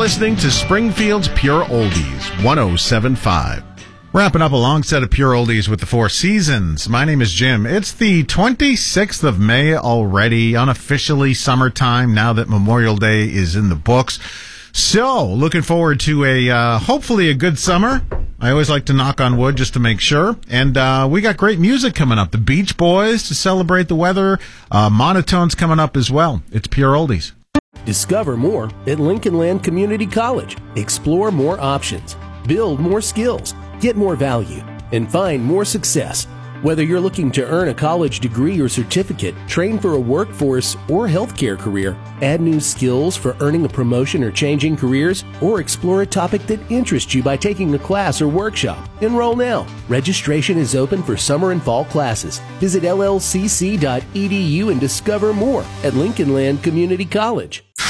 listening to Springfield's Pure Oldies, 107.5. Wrapping up a long set of Pure Oldies with the Four Seasons. My name is Jim. It's the 26th of May already, unofficially summertime now that Memorial Day is in the books. So, looking forward to hopefully a good summer. I always like to knock on wood just to make sure. And we got great music coming up. The Beach Boys to celebrate the weather. Monotone's coming up as well. It's Pure Oldies. Discover more at Lincoln Land Community College. Explore more options. Build more skills. Get more value. And find more success. Whether you're looking to earn a college degree or certificate, train for a workforce or healthcare career, add new skills for earning a promotion or changing careers, or explore a topic that interests you by taking a class or workshop, enroll now. Registration is open for summer and fall classes. Visit llcc.edu and discover more at Lincoln Land Community College.